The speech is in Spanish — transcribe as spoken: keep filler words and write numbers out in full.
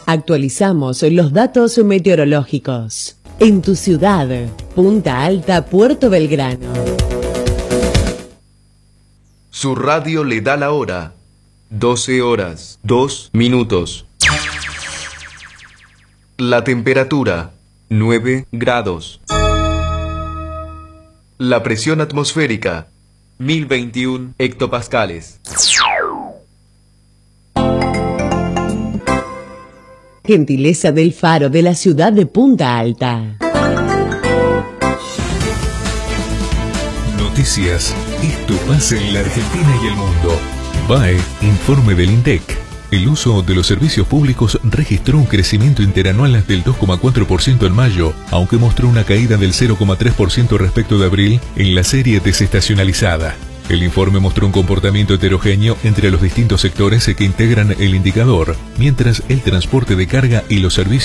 Actualizamos los datos meteorológicos. En tu ciudad, Punta Alta, Puerto Belgrano. Su radio le da la hora. doce horas, dos minutos. La temperatura, nueve grados. La presión atmosférica, mil veintiuno hectopascales. Gentileza del Faro de la ciudad de Punta Alta. Noticias. Esto pasa en la Argentina y el mundo. B A E, informe del INDEC. El uso de los servicios públicos registró un crecimiento interanual del dos coma cuatro por ciento en mayo, aunque mostró una caída del cero coma tres por ciento respecto de abril en la serie desestacionalizada. El informe mostró un comportamiento heterogéneo entre los distintos sectores que integran el indicador, mientras el transporte de carga y los servicios